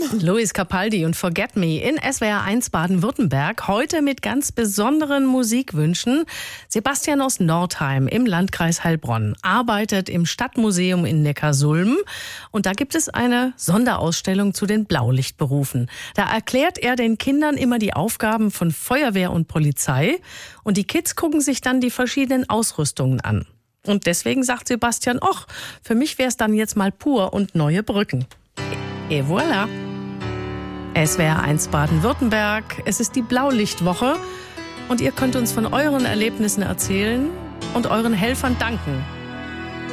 Luis Capaldi und Forget Me in SWR 1 Baden-Württemberg. Heute mit ganz besonderen Musikwünschen. Sebastian aus Nordheim im Landkreis Heilbronn arbeitet im Stadtmuseum in Neckarsulm. Und da gibt es eine Sonderausstellung zu den Blaulichtberufen. Da erklärt er den Kindern immer die Aufgaben von Feuerwehr und Polizei. Und die Kids gucken sich dann die verschiedenen Ausrüstungen an. Und deswegen sagt Sebastian, ach, für mich wäre es dann jetzt mal pur und neue Brücken. Et voilà. SWR 1 Baden-Württemberg. Es ist die Blaulichtwoche und ihr könnt uns von euren Erlebnissen erzählen und euren Helfern danken.